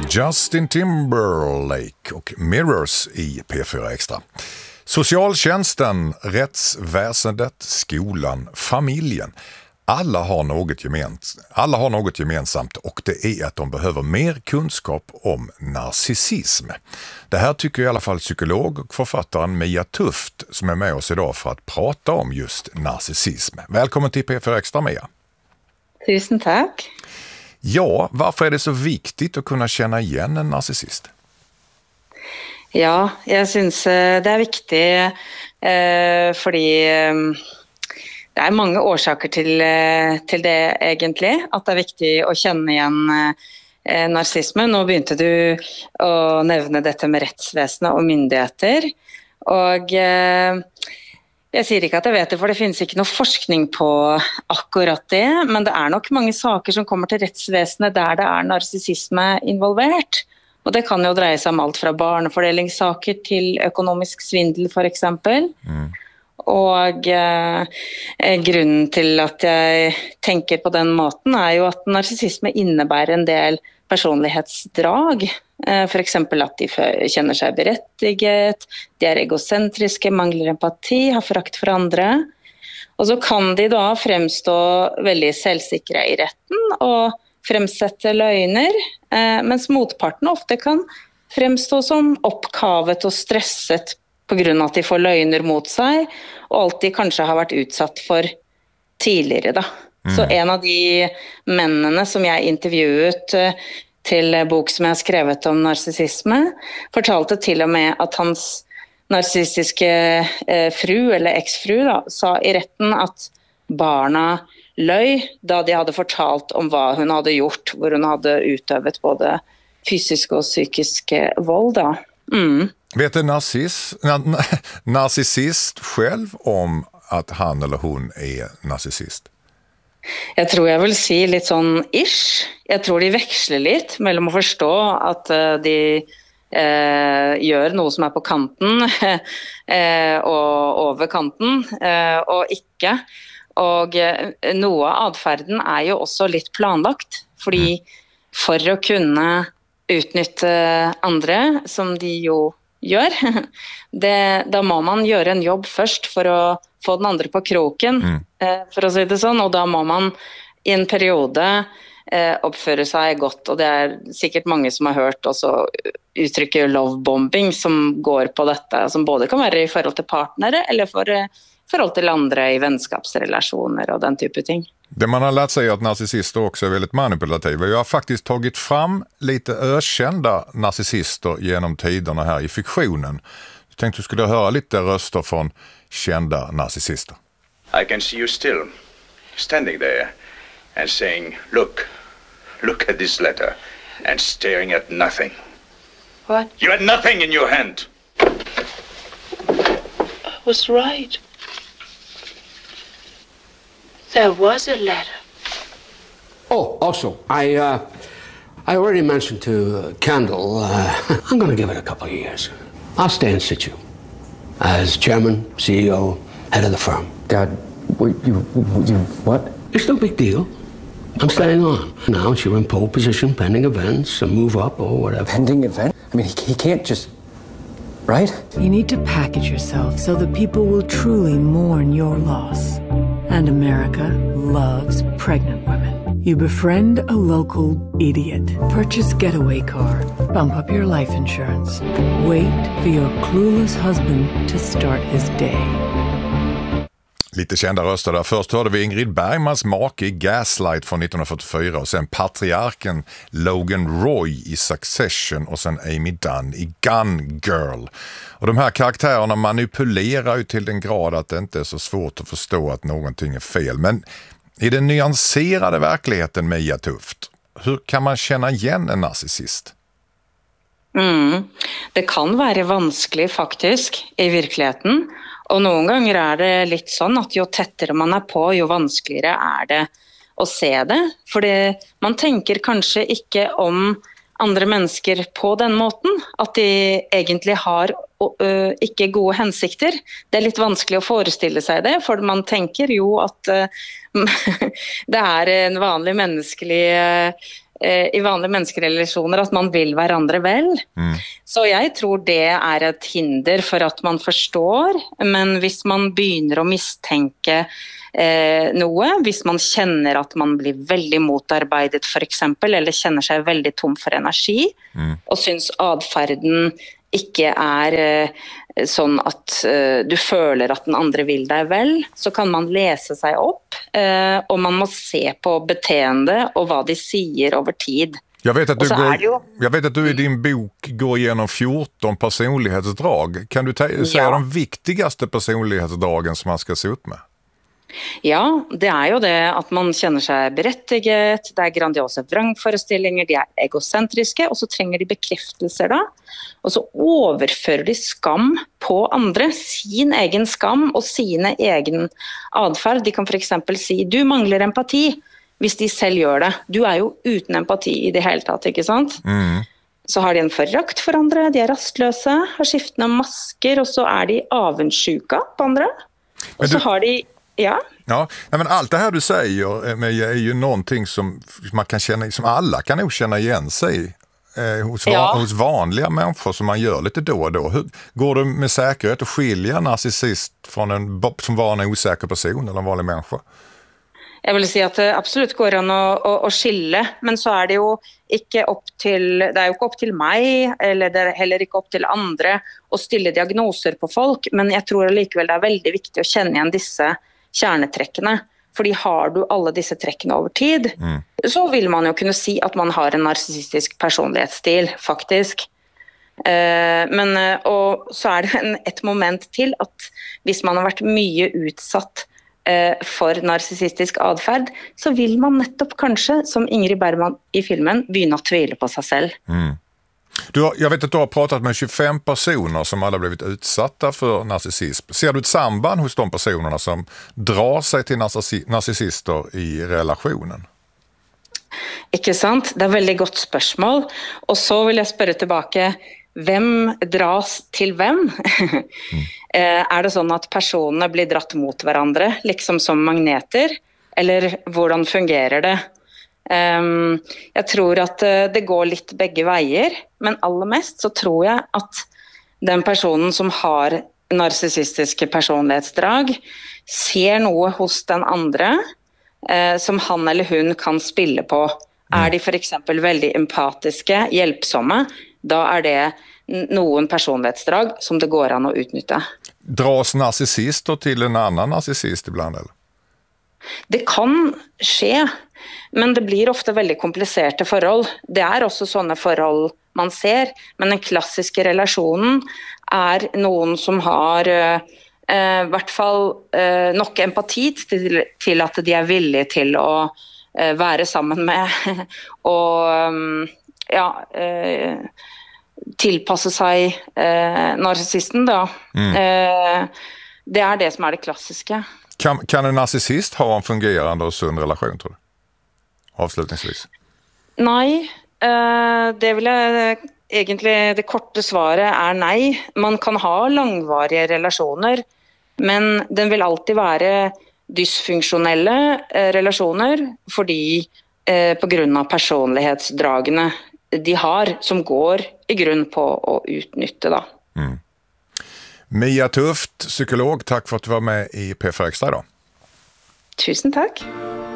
Justin Timberlake och Mirrors i P4 Extra. Socialtjänsten, rättsväsendet, skolan, familjen. Alla har något gemensamt och det är att de behöver mer kunskap om narcissism. Det här tycker i alla fall psykolog och författaren Mia Tuft som är med oss idag för att prata om just narcissism. Välkommen till P4 Extra, Mia. Tusen tack. Ja, varför är det så viktigt att kunna känna igen en narcissist? Ja, jag syns det är viktigt fordi det är många orsaker till det egentligen, att det är viktigt att känna igen narcissismen. Nu begynte du att nämna detta med rättsväsendet och myndigheter. Och jag säger inte att jag vet det, för det finns inte någon forskning på akkurat det, men det är nog många saker som kommer till rättsväsendet där det är narcissism involverat. Och det kan ju dreja sig om allt från barnfordelingssaker till ekonomisk svindel för exempel. Och grunden till att jag tänker på den måten är ju att narcissism innebär en del personlighetsdrag. För exempel att de känner sig berättiget, de är egocentriska, manglar empati, har förakt för andra. Och så kan de då framstå väldigt självsäkra i rätten och framsätta lögner, medan motparten ofta kan framstå som uppkavet och stressat på grund av att de får lögner mot sig och alltid kanske har varit utsatt för tidigare då. Så en av de männen som jag intervjuat till bok som jag har skrivit om narcissism fortalte till och med att hans narcissistiska fru eller exfru då, sa i rätten att barna löj då de hade fortalt om vad hon hade gjort, hvor hon hade utövat både fysisk och psykisk våld då. Vet en narcissist själv om att han eller hon är narcissist? Jag tror jag vill säga lite sån ish. Jag tror de växlar lite mellan att förstå att de gör något som är på kanten och över kanten och icke. Och noe av adferden är ju också lite planlagt, fordi för att kunna utnyttja andra som de ju gör, då må man göra en jobb först för att få den andra på kroken, för att säga det sån, och då må man i en period uppföra sig gott, och det är säkert många som har hört också uttrycket lovebombing som går på detta, som både kan vara i förhåll till partnere eller förhåll till andra i vänskapsrelationer och den typen av ting. Det man har lärt sig är att narcissister också är väldigt manipulativa. Jag har faktiskt tagit fram lite ökända narcissister genom tiderna här i fiktionen. Jag tänkte du skulle höra lite röster från kända narcissister. I can see you still, standing there and saying, look at this letter, and staring at nothing. What? You had nothing in your hand. I was right. There was a letter. Oh, also, I already mentioned to Kendall, I'm going to give it a couple of years. I'll stay in situ as chairman, CEO, head of the firm. Dad, you what? It's no big deal. I'm staying on. Now you're in pole position, pending events, a move up or whatever. Pending event? I mean, he can't just... Right? You need to package yourself so that people will truly mourn your loss. And America loves pregnant women. You befriend a local idiot. Purchase Getaway Car. Bump up your life insurance. Wait for your clueless husband to start his day. Lite kända röster där. Först hörde vi Ingrid Bergmans make i Gaslight från 1944 och sen patriarken Logan Roy i Succession och sen Amy Dunn i Gun Girl. Och de här karaktärerna manipulerar ju till den grad att det inte är så svårt att förstå att någonting är fel. Men i den nyanserade verkligheten, Mia Tuft, hur kan man känna igen en narcissist? Det kan vara vanskligt faktiskt i verkligheten. Och någon gånger är det lite sån att ju tättare man är på, ju vanskligare är det att se det. För man tänker kanske inte om andra människor på den måten, att de egentligen har inte goda hensikter. Det är lite vanskligt att föreställa sig det, för man tänker ju att det är en vanlig mänsklig i vanlige menneskerelasjoner at man vil hverandre vel. Så jeg tror det er et hinder for at man forstår, men hvis man begynner å mistenke noe, hvis man kjenner at man blir veldig motarbeidet for eksempel, eller kjenner seg veldig tom for energi, og synes adferden ikke er sånn at du føler at den andre vil deg vel, så kan man lese seg opp, og man må se på beteende og hva de sier over tid. Jag vet att du i din bok går igenom 14 personlighetsdrag. Kan du säga de viktigaste personlighetsdragen som man ska se upp med? Ja, det er jo det at man kjenner seg berettiget, det er grandiose vrangforestillinger, de er egocentriske, og så trenger de bekreftelser da, og så overfører de skam på andre, sin egen skam og sine egen adferd. De kan for eksempel si, du mangler empati, hvis de selv gjør det. Du er jo uten empati i det hele tatt, ikke sant? Så har de en forrakt for andre, de er rastløse, har skiftende masker, og så er de avundsjuka på andre. Og så har de... Ja, men allt det här du säger är ju någonting som man kan känna, som alla kan nog känna igen sig hos vanliga människor som man gör lite då och då. Hur går det med säkerhet att skilja narcissist från som var en osäker person eller en vanlig människa? Jeg vil si at det absolutt går an å skille, men så er det jo ikke det er jo ikke opp til meg, eller det er heller ikke opp til andre å stille diagnoser på folk, men jeg tror likevel det er veldig viktig å kjenne igjen disse kjernetrekkene, fordi har du alle disse trekkene over tid, så vil man jo kunne si at man har en narsissistisk personlighetsstil, faktisk. Og så er det et moment til at hvis man har vært mye utsatt for narsissistisk adferd, så vil man nettopp kanskje, som Ingrid Bergman i filmen, begynne å tvile på seg selv. Jag vet att du har pratat med 25 personer som alla blivit utsatta för narcissism. Ser du ett samband hos de personerna som drar sig till narcissister i relationen? Ikke sant? Det er veldig godt spørsmål. Og så vil jeg spørre tilbake, hvem dras til hvem? Er det sånn at personene blir dratt mot hverandre, liksom som magneter? Eller hvordan fungerer det? Jeg tror at det går litt begge veier, men aller mest så tror jeg at den personen som har narcissistiske personlighetsdrag ser noe hos den andre som han eller hun kan spille på. Er de for eksempel veldig empatiske, hjelpsomme, da er det noen personlighetsdrag som det går an å utnytte. Dras narcissister till en annan narcissist ibland eller? Det kan skje, men det blir ofte veldig kompliserte forhold. Det er også sånne forhold man ser, men den klassiske relasjonen er noen som har i hvert fall nok empati til at de er villige til å være sammen med og tilpasse seg narsissisten da. Det er det som er det klassiske. Kan en narcissist ha en fungerande och sund relation, tror du? Avslutningsvis. Nei, det vil jeg egentlig, det korte svaret er nei. Man kan ha langvarige relasjoner, men den vil alltid være dysfunksjonelle relasjoner, fordi på grunn av personlighetsdragene de har, som går i grunn på å utnytte da. Mia Tuft, psykolog, tack för att du var med i P4 Extra idag. Tusen tack.